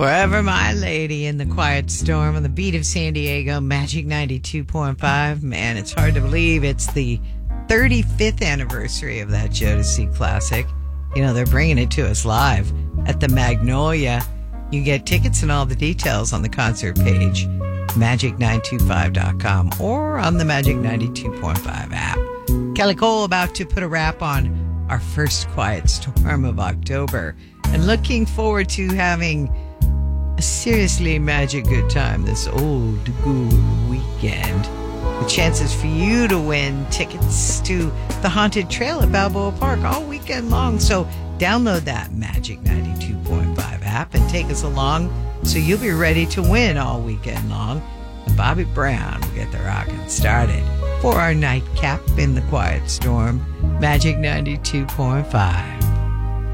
Forever My Lady in the Quiet Storm on the beat of San Diego, Magic 92.5. Man, it's hard to believe it's the 35th anniversary of that Jodeci classic. You know, they're bringing it to us live at the Magnolia. You can get tickets and all the details on the concert page, magic925.com, or on the Magic 92.5 app. Kelly Cole about to put a wrap on our first Quiet Storm of October, and looking forward to having a seriously magic good time this old good weekend, with chances for you to win tickets to the Haunted Trail at Balboa Park all weekend long. So download that Magic 92.5 app and take us along so you'll be ready to win all weekend long. And Bobby Brown will get the rockin' started for our nightcap in the Quiet Storm, Magic 92.5.